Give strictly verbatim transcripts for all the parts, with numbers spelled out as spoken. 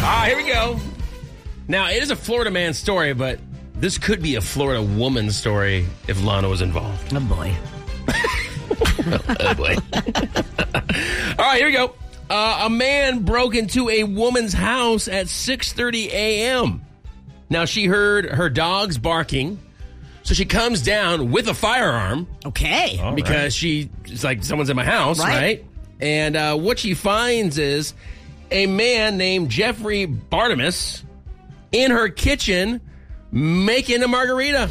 Ah, here we go. Now, it is a Florida man story, but this could be a Florida woman story if Lana was involved. Oh, boy. Oh, boy. All right, here we go. Uh, a man broke into a woman's house at six thirty a.m. Now, she heard her dogs barking, so she comes down with a firearm. Okay. All because right. she, it's like, someone's in my house, right? right? And uh, what she finds is a man named Jeffrey Bartimus in her kitchen making a margarita.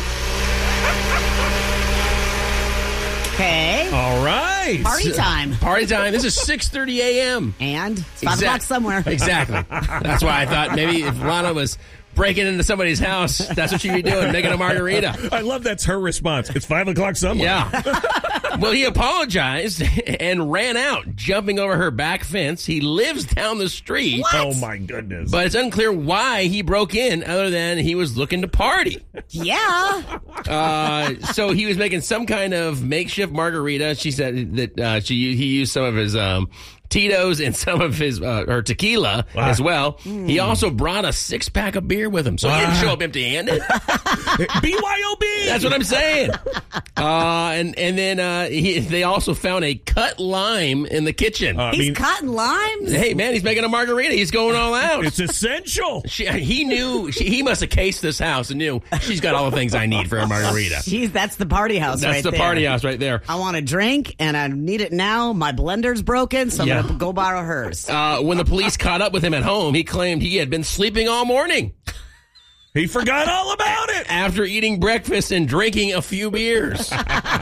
Okay. All right. Party time. Party time. This is six thirty a.m. And it's five exactly. o'clock somewhere. Exactly. That's why I thought maybe if Lana was breaking into somebody's house, that's what she'd be doing, making a margarita. I love that's her response. It's five o'clock somewhere. Yeah. Well, he apologized and ran out, jumping over her back fence. He lives down the street. What? Oh, my goodness. But it's unclear why he broke in other than he was looking to party. Yeah. Uh, so he was making some kind of makeshift margarita. She said that uh, she he used some of his um, Tito's and some of his uh, her tequila wow. as well. Mm. He also brought a six pack of beer with him, so wow. he didn't show up empty handed. B Y O B. That's what I'm saying. Uh, and and then uh, he, they also found a cut lime in the kitchen. Uh, he's I mean, cutting limes. Hey man, he's making a margarita. He's going all out. It's essential. She, he knew. She, he must have cased this house and knew she's got all the things I need for a margarita. Jeez, that's the party house. That's right the there. party house right there. I want a drink and I need it now. My blender's broken, so yeah. I'm gonna go borrow hers. Uh, when the police caught up with him at home, he claimed he had been sleeping all morning. He forgot all about it. After eating breakfast and drinking a few beers.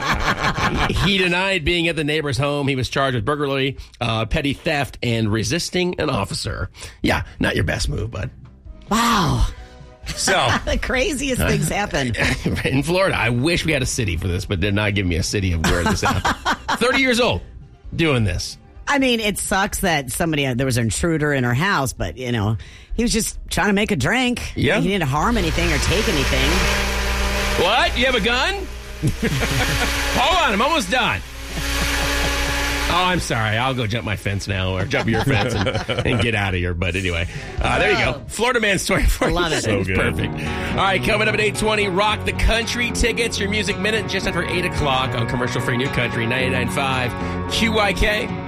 He denied being at the neighbor's home. He was charged with burglary, uh, petty theft, and resisting an officer. Yeah, not your best move, bud. Wow. So the craziest uh, things happen. In Florida. I wish we had a city for this, but they're not giving me a city of where this happened. thirty years old doing this. I mean, it sucks that somebody, uh, there was an intruder in her house, but, you know, he was just trying to make a drink. Yeah. He didn't harm anything or take anything. What? You have a gun? Hold on, I'm almost done. Oh, I'm sorry. I'll go jump my fence now or jump your fence and, and get out of here. But anyway, uh, there you go. Florida man story for you. Love it. So good. Perfect. All right, coming up at eight twenty, Rock the Country tickets. Your Music Minute just after eight o'clock on commercial-free New Country ninety-nine point five Q Y K.